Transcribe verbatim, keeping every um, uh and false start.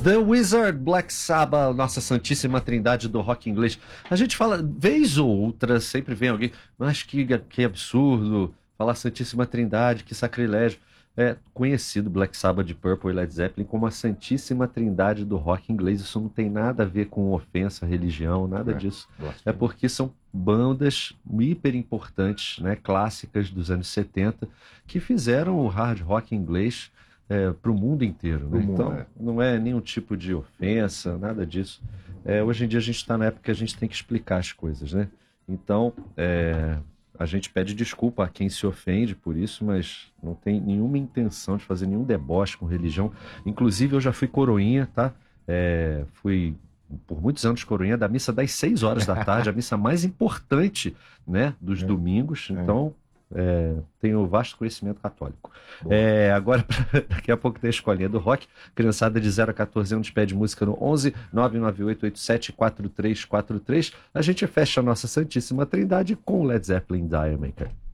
The Wizard, Black Sabbath, nossa santíssima trindade do rock inglês. A gente fala, vez ou outra, sempre vem alguém, mas que, que absurdo, falar santíssima trindade, que sacrilégio. É conhecido Black Sabbath, de Purple e Led Zeppelin como a santíssima trindade do rock inglês. Isso não tem nada a ver com ofensa, religião, nada é, disso. É porque são bandas hiper importantes, né, clássicas dos anos setenta, que fizeram o hard rock inglês é, para o mundo inteiro. Né? Mundo, então, é. não é nenhum tipo de ofensa, nada disso. É, hoje em dia a gente está na época que a gente tem que explicar as coisas, né? Então, é... a gente pede desculpa a quem se ofende por isso, mas não tem nenhuma intenção de fazer nenhum deboche com religião. Inclusive, eu já fui coroinha, tá? É, fui, por muitos anos, coroinha da missa das seis horas da tarde, a missa mais importante, né, dos é. domingos. Então, é, tenho vasto conhecimento católico. É, agora, daqui a pouco tem a escolinha do rock. Criançada de zero a quatorze anos pede música no onze nove nove oito oito sete quatro três quatro três. A gente fecha a nossa Santíssima Trindade com Led Zeppelin Diamaker.